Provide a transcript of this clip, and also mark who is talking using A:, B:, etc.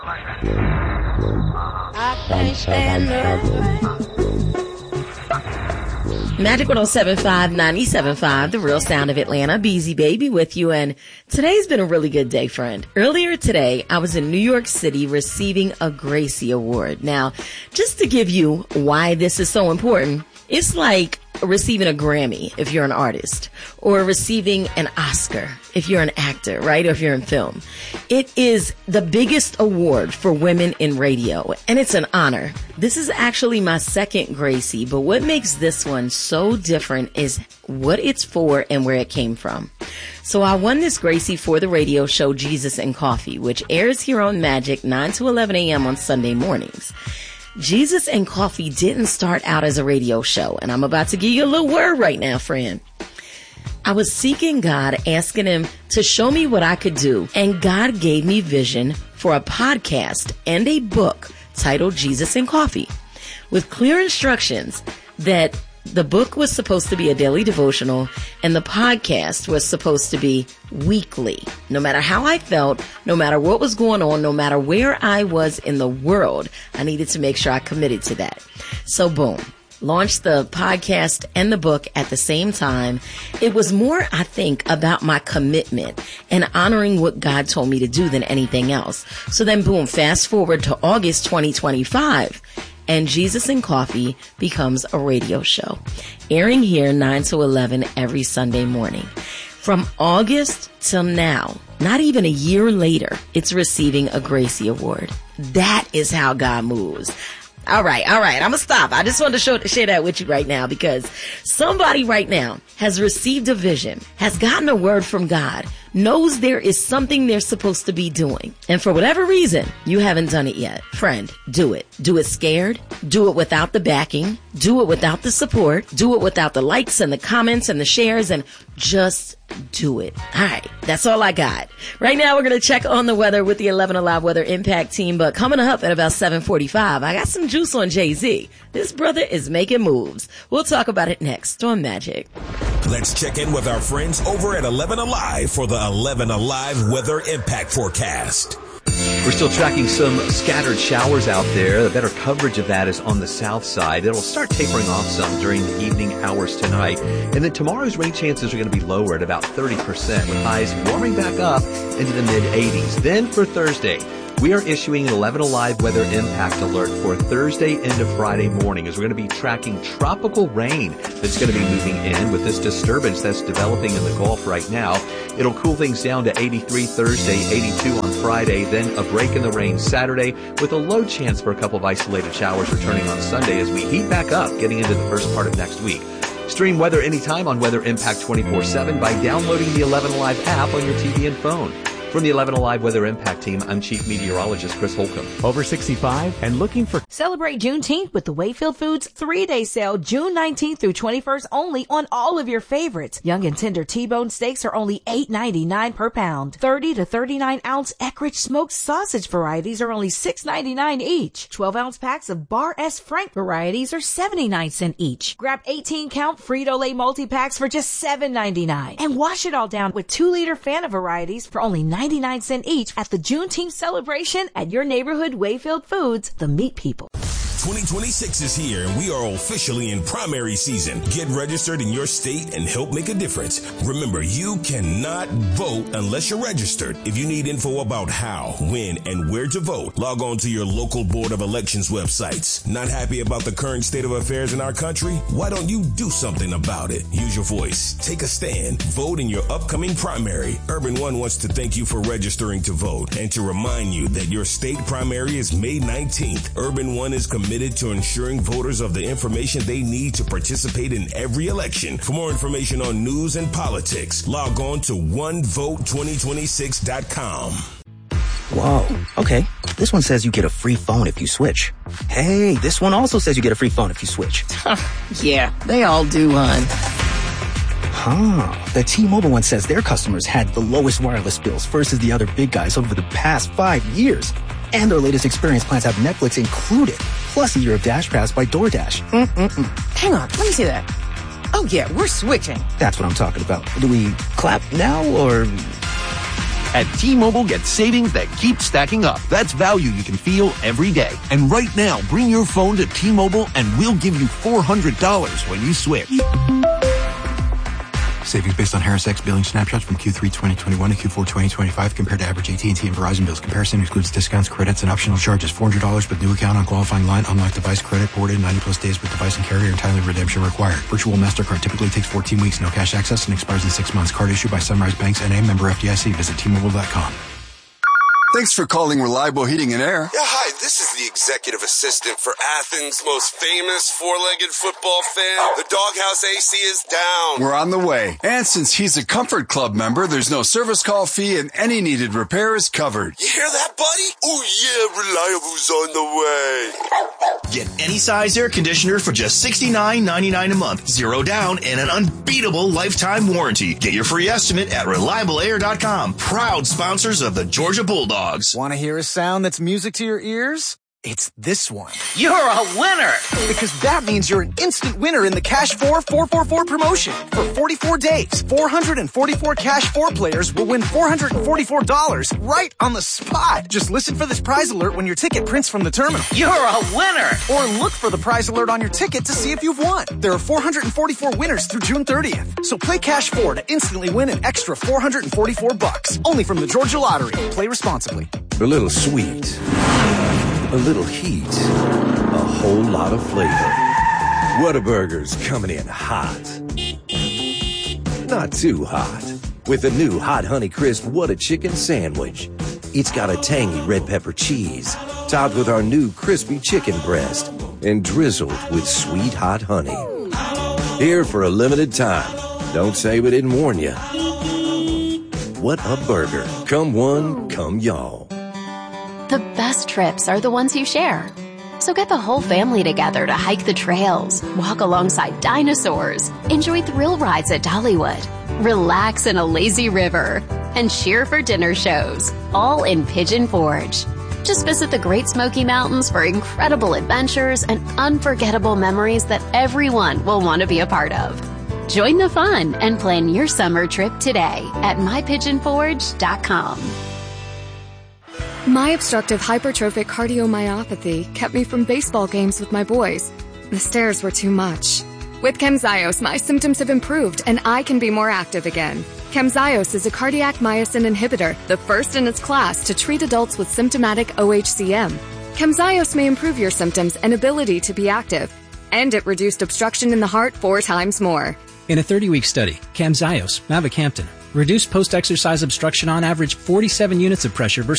A: I can't stand Magic 107.5, 97.5, the real sound of Atlanta. Beezy Baby with you, and today's been a really good day, friend. Earlier today, I was in New York City receiving a Gracie Award. Now, just to give you why this is so important, it's like receiving a Grammy if you're an artist, or receiving an Oscar if you're an actor, right? Or if you're in film. It is the biggest award for women in radio, and it's an honor. This is actually my second Gracie, but what makes this one so different is what it's for and where it came from. So I won this Gracie for the radio show Jesus and Coffee, which airs here on Magic 9 to 11 a.m. on Sunday mornings. Jesus and Coffee didn't start out as a radio show, and I'm about to give you a little word right now, friend. I was seeking God, asking him to show me what I could do, and God gave me vision for a podcast and a book titled Jesus and Coffee, with clear instructions that the book was supposed to be a daily devotional and the podcast was supposed to be weekly. No matter how I felt, no matter what was going on, no matter where I was in the world, I needed to make sure I committed to that. So boom, launched the podcast and the book at the same time. It was more, I think, about my commitment and honoring what God told me to do than anything else. So then boom, fast forward to August 2025. And Jesus and Coffee becomes a radio show, airing here 9 to 11 every Sunday morning. From August till now, not even a year later, it's receiving a Gracie Award. That is how God moves. All right. I'm going to stop. I just wanted to share that with you right now, because somebody right now has received a vision, has gotten a word from God, knows there is something they're supposed to be doing. And for whatever reason, you haven't done it yet. Friend, do it. Do it scared. Do it without the backing. Do it without the support. Do it without the likes and the comments and the shares, and just do it. All right. That's all I got. Right now, we're going to check on the weather with the 11 Alive Weather Impact team. But coming up at about 7:45, I got some juice on Jay-Z. This brother is making moves. We'll talk about it next on Magic.
B: Let's check in with our friends over at 11 Alive for the 11 Alive Weather Impact Forecast.
C: We're still tracking some scattered showers out there. The better coverage of that is on the south side. It'll start tapering off some during the evening hours tonight. And then tomorrow's rain chances are going to be lower at about 30%, with highs warming back up into the mid-80s. Then for Thursday, we are issuing an 11 Alive Weather Impact Alert for Thursday into Friday morning, as we're going to be tracking tropical rain that's going to be moving in with this disturbance that's developing in the Gulf right now. It'll cool things down to 83 Thursday, 82 on Friday, then a break in the rain Saturday, with a low chance for a couple of isolated showers returning on Sunday as we heat back up getting into the first part of next week. Stream weather anytime on Weather Impact 24/7 by downloading the 11 Alive app on your TV and phone. From the 11 Alive Weather Impact team, I'm Chief Meteorologist Chris Holcomb.
D: Over 65 and looking for...
E: Celebrate Juneteenth with the Wayfield Foods 3-day sale, June 19th through 21st only on all of your favorites. Young and tender T-bone steaks are only $8.99 per pound. 30 to 39-ounce Eckrich smoked sausage varieties are only $6.99 each. 12-ounce packs of Bar S Frank varieties are 79 cents each. Grab 18-count Frito-Lay multi-packs for just $7.99. And wash it all down with 2-liter Fanta varieties for only 99 cents each at the Juneteenth celebration at your neighborhood Wayfield Foods, the meat people.
B: 2026 is here and we are officially in primary season. Get registered in your state and help make a difference. Remember, you cannot vote unless you're registered. If you need info about how, when, and where to vote, log on to your local Board of Elections websites. Not happy about the current state of affairs in our country? Why don't you do something about it? Use your voice. Take a stand. Vote in your upcoming primary. Urban One wants to thank you for registering to vote and to remind you that your state primary is May 19th. Urban One is committed to ensuring voters of the information they need to participate in every election. For more information on news and politics, log on to onevote2026.com.
F: Whoa, okay. This one says you get a free phone if you switch. Hey, this one also says you get a free phone if you switch.
A: Yeah, they all do, hon.
F: The T-Mobile one says their customers had the lowest wireless bills versus the other big guys over the past 5 years. And their latest experience plans have Netflix included, plus a year of Dash Pass by DoorDash.
A: Hang on, let me see that. Oh yeah, we're switching.
F: That's what I'm talking about. Do we clap now or...
G: At T-Mobile, get savings that keep stacking up. That's value you can feel every day. And right now, bring your phone to T-Mobile and we'll give you $400 when you switch.
H: Savings based on Harris X billing snapshots from Q3 2021 to Q4 2025 compared to average AT&T and Verizon bills. Comparison excludes discounts, credits, and optional charges. $400 with new account on qualifying line. Unlocked device credit ported 90-plus days with device and carrier and timely redemption required. Virtual MasterCard typically takes 14 weeks. No cash access and expires in 6 months. Card issued by Sunrise Banks N.A. member FDIC. Visit T-Mobile.com.
I: Thanks for calling Reliable Heating and Air.
J: Yeah, hi, this is the executive assistant for Athens' most famous four-legged football fan. The Doghouse AC is down.
I: We're on the way. And since he's a Comfort Club member, there's no service call fee and any needed repair is covered.
J: You hear that, buddy? Oh, yeah, Reliable's on the way.
K: Get any size air conditioner for just $69.99 a month. 0 down and an unbeatable lifetime warranty. Get your free estimate at ReliableAir.com. Proud sponsors of the Georgia Bulldogs.
L: Want to hear a sound that's music to your ears? It's this one.
M: You're a winner!
L: Because that means you're an instant winner in the Cash 4 444 promotion. For 44 days, 444 Cash 4 players will win $444 right on the spot. Just listen for this prize alert when your ticket prints from the terminal.
M: You're a winner!
L: Or look for the prize alert on your ticket to see if you've won. There are 444 winners through June 30th. So play Cash 4 to instantly win an extra $444. Only from the Georgia Lottery. Play responsibly.
N: A little sweet. A little heat, a whole lot of flavor. Whataburger's coming in hot. Not too hot. With the new Hot Honey Crisp Whata Chicken Sandwich. It's got a tangy red pepper cheese, topped with our new crispy chicken breast, and drizzled with sweet hot honey. Here for a limited time. Don't say we didn't warn you. What a burger. Come one, come y'all.
O: The best trips are the ones you share. So get the whole family together to hike the trails, walk alongside dinosaurs, enjoy thrill rides at Dollywood, relax in a lazy river, and cheer for dinner shows, all in Pigeon Forge. Just visit the Great Smoky Mountains for incredible adventures and unforgettable memories that everyone will want to be a part of. Join the fun and plan your summer trip today at mypigeonforge.com.
P: My obstructive hypertrophic cardiomyopathy kept me from baseball games with my boys. The stairs were too much. With Camzyos, my symptoms have improved and I can be more active again. Camzyos is a cardiac myosin inhibitor, the first in its class to treat adults with symptomatic OHCM. Camzyos may improve your symptoms and ability to be active. And it reduced obstruction in the heart 4 times more.
Q: In a 30-week study, Camzyos, mavacamten, reduced post-exercise obstruction on average 47 units of pressure versus